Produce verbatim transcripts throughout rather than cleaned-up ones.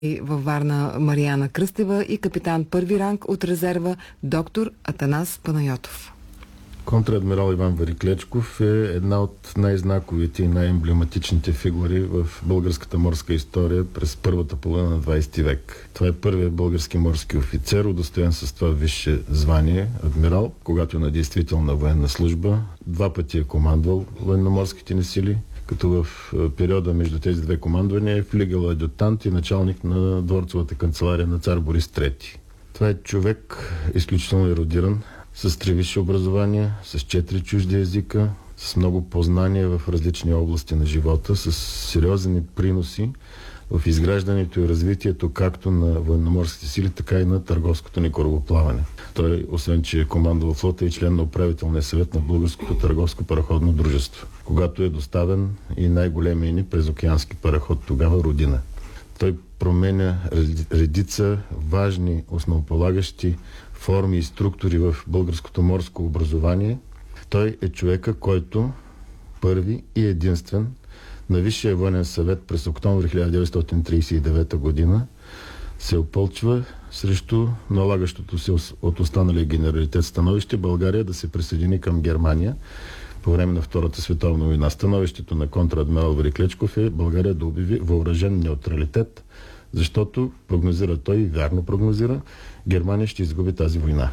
във Варна Мариана Кръстева и капитан първи ранг от резерва доктор Атанас Панайотов. Контрадмирал Иван Вариклечков е една от най-знаковите и най-емблематичните фигури в българската морска история през първата половина на двадесети век. Това е първият български морски офицер, удостоен с това висше звание адмирал, когато е на действителна военна служба. Два пъти е командвал военноморските ни сили, като в периода между тези две командвания е флигел адютант и началник на дворцовата канцелария на цар Борис трети. Това е човек изключително ерудиран, с три висши образования, с четири чужди езика, с много познания в различни области на живота, с сериозни приноси в изграждането и развитието както на военноморските сили, така и на търговското ни корабоплаване. Той, освен че е командвал флота, и член на управителния съвет на Българското търговско параходно дружество, когато е доставен и най-големия ни презокеански параход тогава Родина. Той променя редица важни основополагащи форми и структури в българското морско образование. Той е човека, който първи и единствен на Висшия военен съвет през октомври хиляда деветстотин тридесет и девета година се опълчва срещу налагащото се от останалия генералитет становище България да се присъедини към Германия по време на Втората световна война. Становището на контрадмирал Вариклечков е България да обяви въоръжен неутралитет, защото, прогнозира той, и вярно прогнозира, Германия ще изгуби тази война.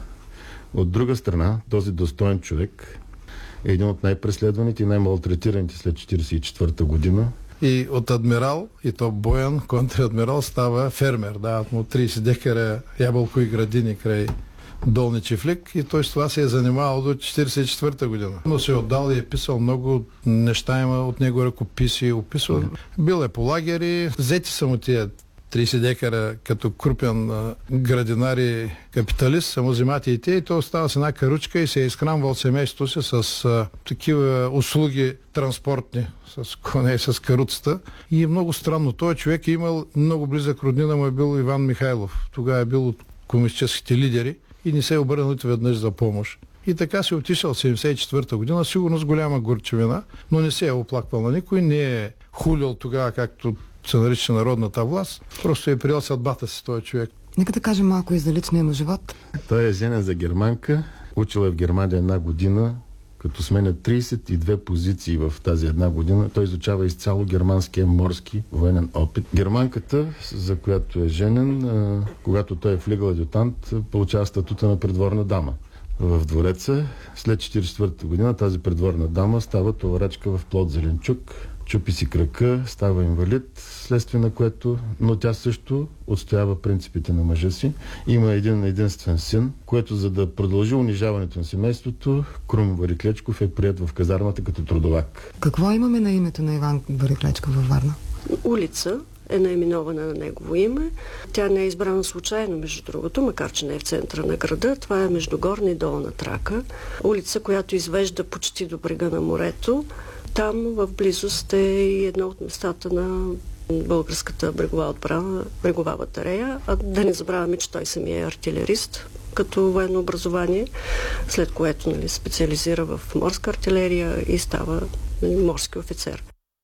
От друга страна, този достоен човек е един от най-преследваните и най-малтретираните след четиридесет и четвърта година. И от адмирал, и то боен контрадмирал, става фермер. Дават му тридесет декара ябълко и градини край Долни Чифлик, и той с това се е занимавал до четиридесет и четвърта година. Но се е отдал и е писал много неща, има от него ръкописи, описал. Бил е по лагери, взети са му тия тридесет декара като крупен а, градинар и капиталист, само взимате и те, и той остава с една каручка и се е изхранвал семейството си с а, такива услуги транспортни, с коне и с каруцата. И е много странно. Той човек е имал много близък роднина, му е бил Иван Михайлов. Тогава е бил от комунистическите лидери и не се е обърнал нито веднъж за помощ. И така се отишъл в седемдесет и четвърта година, сигурно с голяма горчевина, но не се е оплаквал на никой, не е хулил тогава, както се нарича народната власт. Просто е приел съдбата си този човек. Нека да кажем малко и за личния му живот. Той е женен за германка, учил е в Германия една година, като сменя тридесет и две позиции в тази една година. Той изучава изцяло германския морски военен опит. Германката, за която е женен, когато той е влигал адютант, получава статута на придворна дама в двореца. След четиридесет и четвърта година тази придворна дама става товарачка в плод Зеленчук, чупи си крака, става инвалид, следствие на което, но тя също отстоява принципите на мъжа си. Има един единствен син, което, за да продължи унижаването на семейството, Крум Вариклечков е приет в казармата като трудовак. Какво имаме на името на Иван Вариклечков във Варна? Улица е наименована на негово име. Тя не е избрана случайно, между другото, макар че не е в центъра на града. Това е между Горна и Долна Трака. Улица, която извежда почти до брега на морето. Там в близост е и едно от местата на българската брегова отбрана, брегова батарея. А да не забравяме, че той самия е артилерист като военно образование, след което, нали, специализира в морска артилерия и става, нали, морски офицер.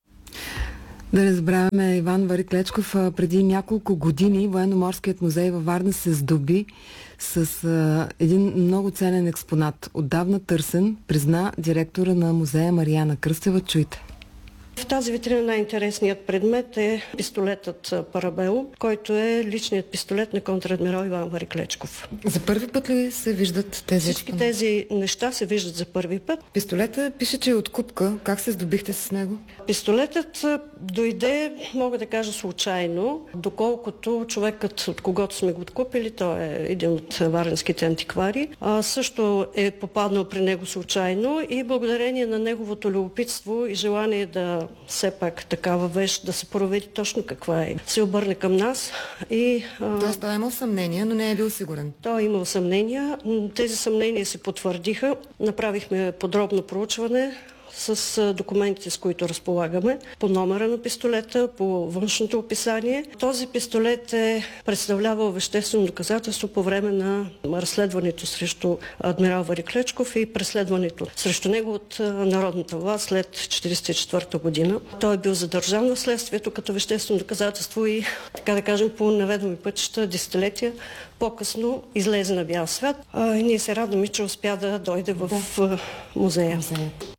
Да не забравяме Иван Вариклечков. Преди няколко години Военноморският музей във Варна се здоби с а, един много ценен експонат. Отдавна търсен, призна директора на музея Мариана Кръстева. Чуйте. В тази витрина най-интересният предмет е пистолетът Парабело, който е личният пистолет на контрадмирал Иван Вариклечков. За първи път ли се виждат тези? Всички тези неща се виждат за първи път. Пистолета пише, че е от купка. Как се здобихте с него? Пистолетът дойде, мога да кажа, случайно, доколкото човекът, от когото сме го откупили, той е един от варненските антиквари, а също е попаднал при него случайно и благодарение на неговото любопитство и желание да все пак такава вещ, да се провери точно каква е, се обърне към нас и... А... Тоест той е имал съмнения, но не е бил сигурен. Той е имал съмнения. Тези съмнения се потвърдиха. Направихме подробно проучване. с документите, с които разполагаме, по номера на пистолета, по външното описание. Този пистолет е представлявал веществено доказателство по време на разследването срещу адмирал Вариклечков и преследването срещу него от народната власт след четиридесет и четвърта година. Той е бил задържан в следствието като веществено доказателство и, така да кажем, по неведоми пътища, десетилетия по-късно излезе на бял свят. А, и ние се радваме, че успя да дойде в да. музея.